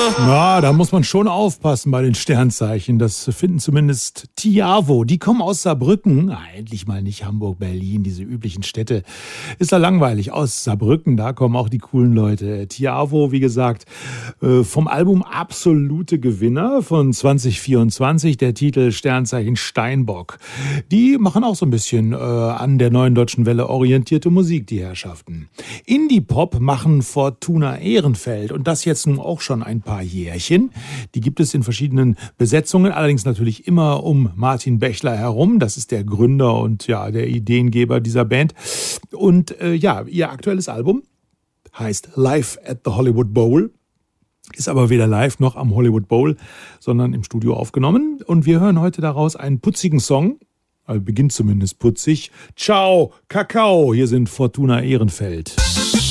Ja, da muss man schon aufpassen bei den Sternzeichen. Das finden zumindest Tiavo. Die kommen aus Saarbrücken. Endlich mal nicht Hamburg, Berlin, diese üblichen Städte. Ist ja langweilig. Aus Saarbrücken, da kommen auch die coolen Leute. Tiavo, wie gesagt, vom Album Absolute Gewinner von 2024. Der Titel Sternzeichen Steinbock. Die machen auch so ein bisschen an der Neuen Deutschen Welle orientierte Musik, die Herrschaften. Indie-Pop machen Fortuna Ehrenfeld. Und das jetzt nun auch schon ein paar Jährchen. Die gibt es in verschiedenen Besetzungen, allerdings natürlich immer um Martin Bächler herum. Das ist der Gründer und ja, der Ideengeber dieser Band. Und ja, ihr aktuelles Album heißt Live at the Hollywood Bowl. Ist aber weder live noch am Hollywood Bowl, sondern im Studio aufgenommen. Und wir hören heute daraus einen putzigen Song. Also beginnt zumindest putzig. Ciao, Kakao. Hier sind Fortuna Ehrenfeld.